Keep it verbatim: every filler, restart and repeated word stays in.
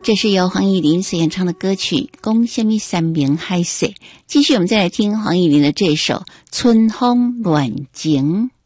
这是由黄义玲所演唱的歌曲《讲什么山明海誓》。继续我们再来听黄义玲的这首《春风暖情》。